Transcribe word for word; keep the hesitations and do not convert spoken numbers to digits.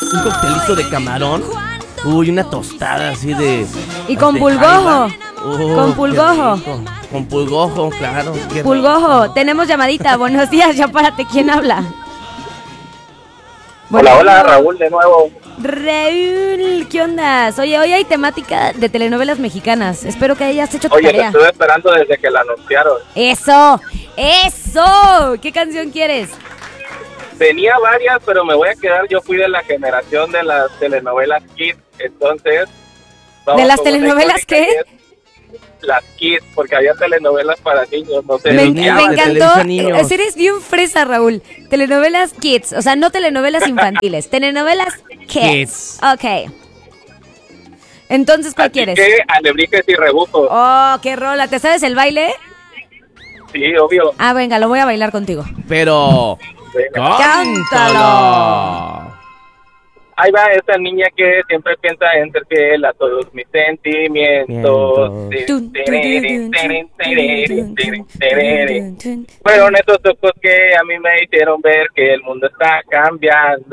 un coctelito de camarón. Uy, una tostada así de... Y con de pulgojo. Uh, Con pulgojo. Con pulgojo, claro. Pulgojo, tenemos llamadita. Buenos días, ya párate. ¿Quién habla? Hola, hola, Raúl de nuevo. Raúl, ¿qué onda? Oye, hoy hay temática de telenovelas mexicanas. Espero que hayas hecho tu Oye, tarea. te estuve esperando desde que la anunciaron. ¡Eso! ¡Eso! ¿Qué canción quieres? Tenía varias, pero me voy a quedar. Yo fui de la generación de las telenovelas Kids, entonces... ¿De las telenovelas qué? Las Kids, porque había telenovelas para niños, no sé. Me, niños, me de encantó. televisión niños. Eres bien fresa, Raúl. Telenovelas kids, o sea, no telenovelas infantiles, telenovelas kids. Kids. Ok. Entonces, ¿cuál Así quieres? que alebrijes y rebujos. Oh, qué rola. ¿Te sabes el baile? Sí, obvio. Ah, venga, lo voy a bailar contigo. Pero... Venga. ¡cántalo! Ahí va esa niña que siempre piensa en ser fiel a todos mis sentimientos. Fueron esos ojos que a mí me hicieron ver que el mundo está cambiando.